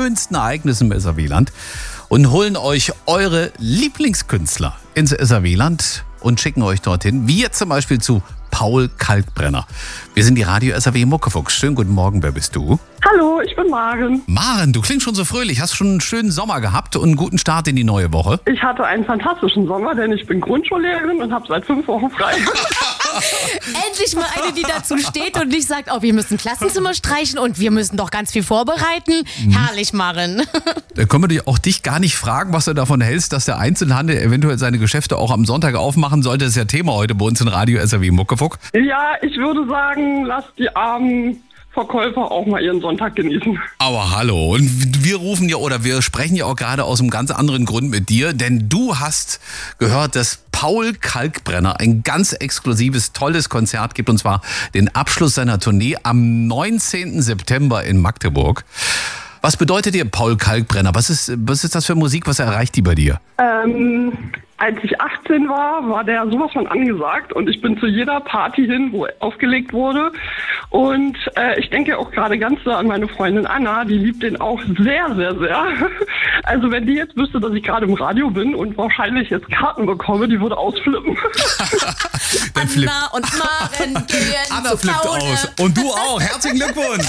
schönsten Ereignissen im SAW-Land und holen euch eure Lieblingskünstler ins SAW-Land und schicken euch dorthin, wie jetzt zum Beispiel zu Paul Kalkbrenner. Wir sind die Radio SAW Muckefuchs. Schönen guten Morgen, wer bist du? Hallo, ich bin Maren. Maren, du klingst schon so fröhlich. Hast schon einen schönen Sommer gehabt und einen guten Start in die neue Woche? Ich hatte einen fantastischen Sommer, denn ich bin Grundschullehrerin und habe seit 5 Wochen frei. Endlich mal eine, die dazu steht und nicht sagt, oh, wir müssen Klassenzimmer streichen und wir müssen doch ganz viel vorbereiten. Herrlich, Maren. Da können wir auch dich gar nicht fragen, was du davon hältst, dass der Einzelhandel eventuell seine Geschäfte auch am Sonntag aufmachen sollte. Das ist ja Thema heute bei uns in Radio SAW Muckefuck. Ja, ich würde sagen, lasst die armen Verkäufer auch mal ihren Sonntag genießen. Aber hallo, und wir sprechen ja auch gerade aus einem ganz anderen Grund mit dir, denn du hast gehört, dass Paul Kalkbrenner ein ganz exklusives, tolles Konzert gibt, und zwar den Abschluss seiner Tournee am 19. September in Magdeburg. Was bedeutet dir Paul Kalkbrenner? Was ist das für Musik? Was erreicht die bei dir? Als ich 18 war der sowas von angesagt und ich bin zu jeder Party hin, wo aufgelegt wurde. Und ich denke auch gerade ganz so an meine Freundin Anna, die liebt den auch sehr, sehr, sehr. Also wenn die jetzt wüsste, dass ich gerade im Radio bin und wahrscheinlich jetzt Karten bekomme, die würde ausflippen. Anna und Maren gehen Anna zu flippt Paul. aus. Und du auch. Herzlichen Glückwunsch.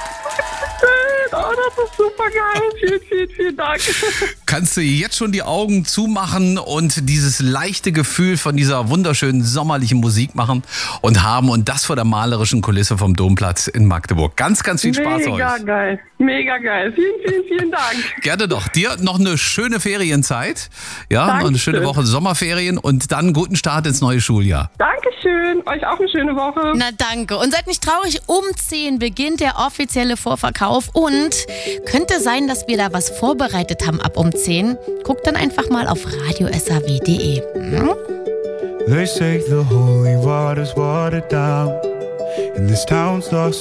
Oh, das ist super geil. Vielen, vielen, vielen Dank. Kannst du jetzt schon die Augen zumachen und dieses leichte Gefühl von dieser wunderschönen sommerlichen Musik machen und das vor der malerischen Kulisse vom Domplatz in Magdeburg. Ganz, ganz viel Spaß euch. Mega geil. Mega geil. Vielen, vielen, vielen Dank. Gerne doch. Dir noch eine schöne Ferienzeit. Ja, Dankeschön. noch eine schöne Woche Sommerferien und dann guten Start ins neue Schuljahr. Dankeschön. Euch auch eine schöne Woche. Na danke. Und seid nicht traurig, um 10 beginnt der offizielle Vorverkauf und könnte sein, dass wir da was vorbereitet haben ab um 10. Guckt dann einfach mal auf radiosaw.de. They say the holy water's watered down, and this town's lost